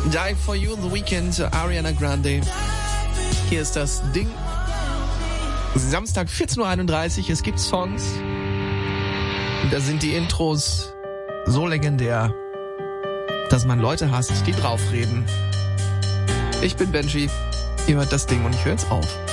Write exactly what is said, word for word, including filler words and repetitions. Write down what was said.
Die for You, The Weeknd, Ariana Grande. Hier ist das Ding. Samstag vierzehn Uhr einunddreißig, es gibt Songs. Und da sind die Intros so legendär, dass man Leute hasst, die draufreden. Ich bin Benji, ihr hört das Ding und ich höre jetzt auf.